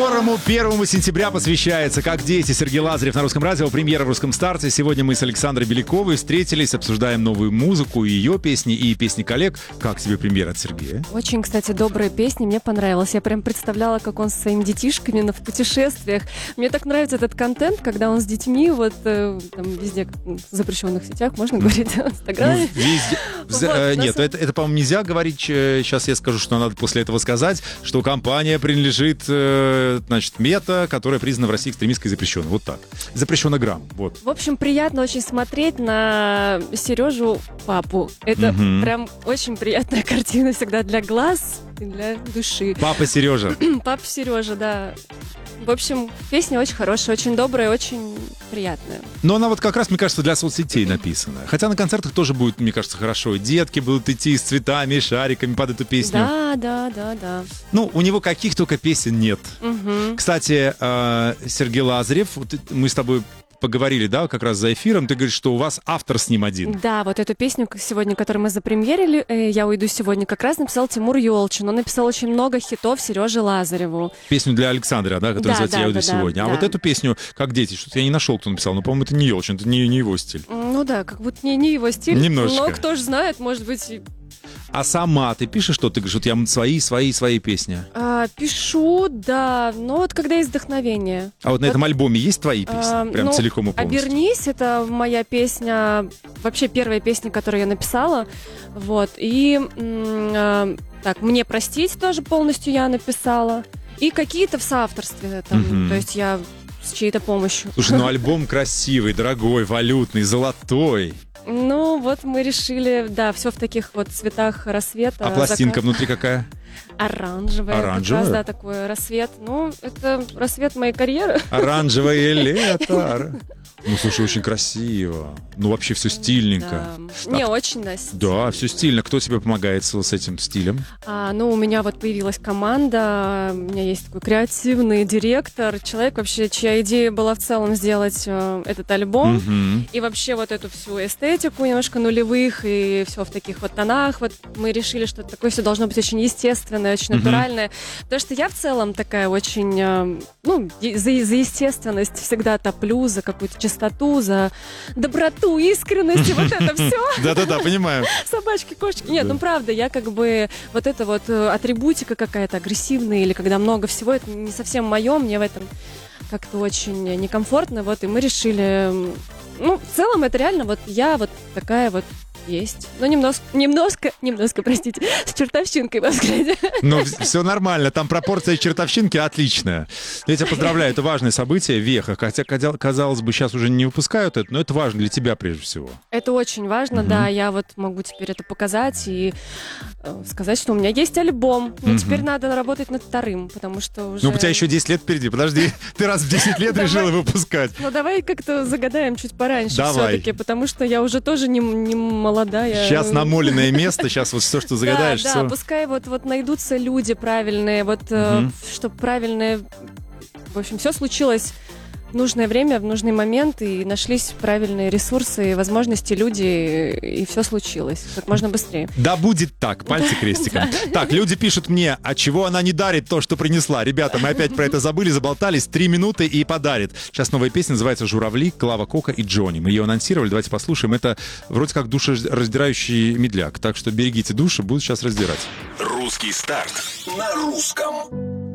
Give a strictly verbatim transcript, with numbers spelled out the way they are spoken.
Которому первому сентября посвящается «Как дети». Сергей Лазарев на Русском радио, премьера в «Русском старте». Сегодня мы с Александрой Беляковой встретились, обсуждаем новую музыку, ее песни и песни коллег. Как тебе премьера от Сергея? Очень, кстати, добрая песня, мне понравилась. Я прям представляла, как он со своими детишками на, в путешествиях. Мне так нравится этот контент, когда он с детьми, вот э, там везде, в запрещенных сетях, можно говорить, в Инстаграме. Ну, везде. Вот, э, нет, это, это, по-моему, нельзя говорить. Сейчас я скажу, что надо после этого сказать, что компания принадлежит, э, значит, Мета, которая признана в России экстремистской и запрещенной. Вот так. Запрещена грамм. Вот. В общем, приятно очень смотреть на Сережу папу. Это угу. прям очень приятная картина всегда для глаз и для души. Папа Сережа. Папа Сережа, да. В общем, песня очень хорошая, очень добрая, очень приятная. Но она вот как раз, мне кажется, для соцсетей написана. Хотя на концертах тоже будет, мне кажется, хорошо. Детки будут идти с цветами, шариками под эту песню. Да, да, да, да. Ну, у него каких только песен нет. Угу. Кстати, Сергей Лазарев, мы с тобой поговорили, да, как раз за эфиром, ты говоришь, что у вас автор с ним один. Да, вот эту песню сегодня, которую мы запремьерили, э, «Я уйду сегодня», как раз написал Тимур Ёлчин. Он написал очень много хитов Сереже Лазареву. Песню для Александра, да, которая да, называется да, «Я уйду да, сегодня». А да. вот эту песню, как дети, что-то я не нашел, кто написал, но, по-моему, это не Ёлчин, это не, не его стиль. Ну да, как будто не, не его стиль. Немножечко. Но кто ж знает, может быть... А сама ты пишешь, что ты говоришь, вот я свои, свои, свои песни? А, пишу, да, но вот когда есть вдохновение. А вот на вот, этом альбоме есть твои песни? А, Прям ну, целиком и полностью? «Обернись» — это моя песня, вообще первая песня, которую я написала. Вот, и м- так, «Мне простить» тоже полностью я написала. И какие-то в соавторстве, там, mm-hmm. то есть я с чьей-то помощью. Слушай, ну альбом красивый, дорогой, валютный, золотой. Ну, вот мы решили, да, все в таких вот цветах рассвета. А пластинка закат. Внутри какая? Оранжевая. Оранжевая? Как раз, да, такой рассвет. Ну, это рассвет моей карьеры. Оранжевое лето. Ну, слушай, очень красиво. Ну, вообще все стильненько. Да. Не, очень, да. Да, все стильно. Кто тебе помогает с, с этим стилем? А, ну, у меня вот появилась команда, у меня есть такой креативный директор, человек вообще, чья идея была в целом сделать э, этот альбом. Угу. И вообще вот эту всю эстетику немножко нулевых и все в таких вот тонах. Вот мы решили, что такое все должно быть очень естественное, очень угу. натуральное. Потому что я в целом такая очень, э, ну, за, за естественность всегда топлю, за какую-то чистоту, за доброту, искренность, и вот это все. Да-да-да, понимаю. Собачки, кошечки. Нет, ну правда, я как бы вот это вот атрибутика какая-то агрессивная или когда много всего, это не совсем мое, мне в этом как-то очень некомфортно, вот, и мы решили, ну, в целом это реально вот я вот такая вот есть. Ну, немножко, немножко, немножко, простите, с чертовщинкой во взгляде. Ну, все нормально. Там пропорция чертовщинки отличная. Я тебя поздравляю. Это важное событие, веха. Хотя, казалось бы, сейчас уже не выпускают это, но это важно для тебя прежде всего. Это очень важно, угу. да. Я вот могу теперь это показать и сказать, что у меня есть альбом. Но угу. теперь надо работать над вторым, потому что уже... Ну, у тебя еще десять лет впереди. Подожди, ты раз в десять лет решила выпускать. Ну, давай как-то загадаем чуть пораньше все-таки, потому что я уже тоже не молодая. Сейчас намоленное место, сейчас вот все, что загадаешь. Да, да, пускай вот, вот найдутся люди правильные, вот, угу. э, чтобы правильные... В общем, все случилось в нужное время, в нужный момент, и нашлись правильные ресурсы, возможности, люди, и все случилось как можно быстрее. Да будет так, пальцы крестиком. Так, люди пишут мне, а чего она не дарит то, что принесла? Ребята, мы опять про это забыли, заболтались, три минуты и подарит. Сейчас новая песня называется «Журавли», Клава Кока и Джонни. Мы ее анонсировали, давайте послушаем. Это вроде как душераздирающий медляк, так что берегите души, будут сейчас раздирать. Русский старт на русском.